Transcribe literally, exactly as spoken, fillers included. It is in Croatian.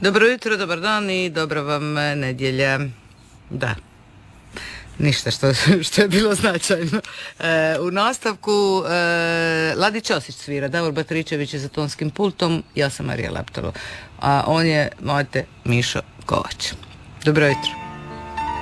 Dobro jutro, dobar dan i dobra vam nedjelja. Da, ništa što, što je bilo značajno. E, u nastavku e, Ladi Ćosić svira, Davor Batričević je za tonskim pultom, ja sam Marija Laptalo, a on je, mojte, Mišo Kovač. Dobro jutro.